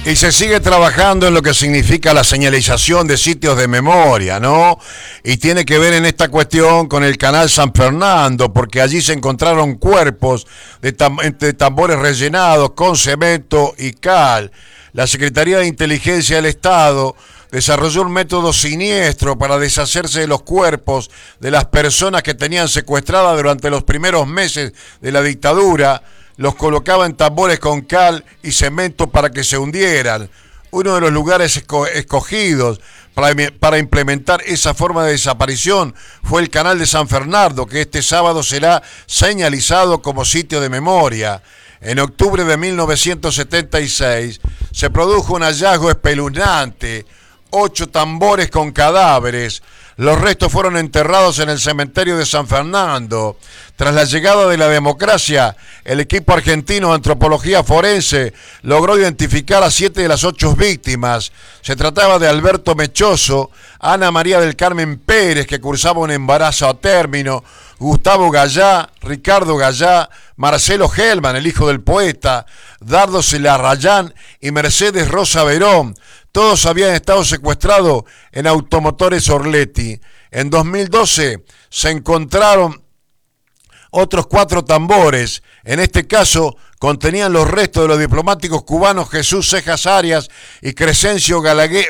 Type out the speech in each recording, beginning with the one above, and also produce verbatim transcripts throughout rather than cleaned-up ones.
Y se sigue trabajando en lo que significa la señalización de sitios de memoria, ¿no? Y tiene que ver en esta cuestión con el canal San Fernando, porque allí se encontraron cuerpos de, tam de tambores rellenados con cemento y cal. La Secretaría de Inteligencia del Estado desarrolló un método siniestro para deshacerse de los cuerpos de las personas que tenían secuestradas durante los primeros meses de la dictadura. Los colocaba en tambores con cal y cemento para que se hundieran. Uno de los lugares esco escogidos para, para implementar esa forma de desaparición fue el canal de San Fernando, que este sábado será señalizado como sitio de memoria. En octubre de mil novecientos setenta y seis se produjo un hallazgo espeluznante, ocho tambores con cadáveres. Los restos fueron enterrados en el cementerio de San Fernando. Tras la llegada de la democracia, el equipo argentino de antropología forense logró identificar a siete de las ocho víctimas. Se trataba de Alberto Mechoso, Ana María del Carmen Pérez, que cursaba un embarazo a término, Gustavo Gallá, Ricardo Gallá, Marcelo Hellman, el hijo del poeta, Dardo Celarrayán y Mercedes Rosa Verón. Todos habían estado secuestrados en Automotores Orletti. En dos mil doce se encontraron otros cuatro tambores. En este caso contenían los restos de los diplomáticos cubanos Jesús Cejas Arias y Crescencio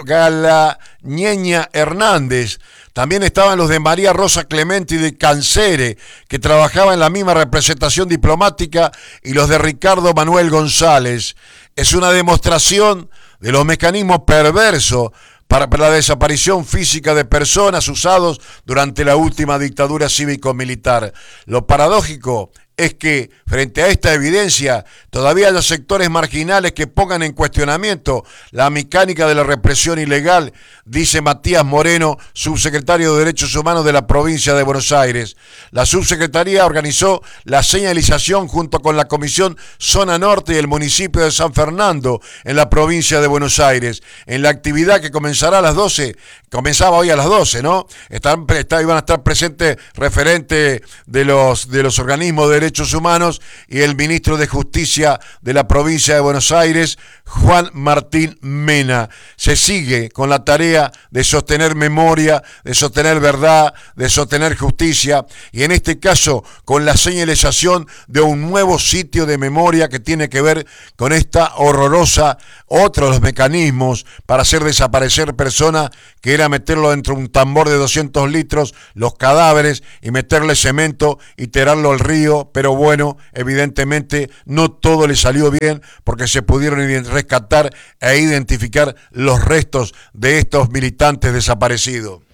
Galañeña Hernández. También estaban los de María Rosa Clemente y de Cancere, que trabajaba en la misma representación diplomática, y los de Ricardo Manuel González. Es una demostración de los mecanismos perversos para la desaparición física de personas usados durante la última dictadura cívico-militar. Lo paradójico es que, frente a esta evidencia, todavía haya sectores marginales que pongan en cuestionamiento la mecánica de la represión ilegal, dice Matías Moreno, subsecretario de Derechos Humanos de la provincia de Buenos Aires. La subsecretaría organizó la señalización junto con la Comisión Zona Norte y el municipio de San Fernando, en la provincia de Buenos Aires. En la actividad que comenzará a las doce, comenzaba hoy a las doce, ¿no? Están, está, iban a estar presentes referentes de los, de los organismos de derechos Derechos Humanos y el ministro de Justicia de la provincia de Buenos Aires, Juan Martín Mena. Se sigue con la tarea de sostener memoria, de sostener verdad, de sostener justicia, y en este caso con la señalización de un nuevo sitio de memoria que tiene que ver con esta horrorosa, otro de los mecanismos para hacer desaparecer personas, que era meterlo dentro de un tambor de doscientos litros, los cadáveres, y meterle cemento y tirarlo al río. Pero bueno, evidentemente no todo le salió bien, porque se pudieron rescatar e identificar los restos de estos militantes desaparecidos.